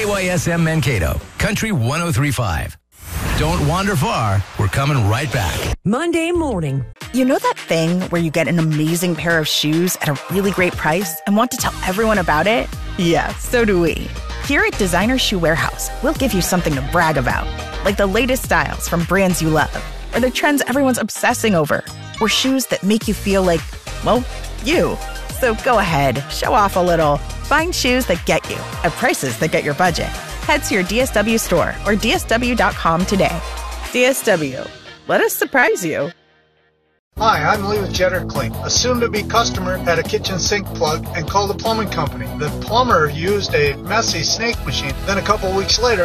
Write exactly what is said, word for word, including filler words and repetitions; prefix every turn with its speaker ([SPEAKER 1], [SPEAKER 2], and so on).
[SPEAKER 1] Y S M Mankato, Country one oh three point five. Don't wander far. We're coming right back.
[SPEAKER 2] Monday morning.
[SPEAKER 3] You know that thing where you get an amazing pair of shoes at a really great price and want to tell everyone about it? Yeah, so do we. Here at Designer Shoe Warehouse, we'll give you something to brag about, like the latest styles from brands you love, or the trends everyone's obsessing over, or shoes that make you feel like, well, you. So go ahead, show off a little. Find shoes that get you at prices that get your budget. Head to your D S W store or D S W dot com today. D S W. Let us surprise you.
[SPEAKER 4] Hi, I'm Lee with Jetter Clean. A soon-to-be customer had a kitchen sink plug and called the plumbing company. The plumber used a messy snake machine. Then a couple weeks later,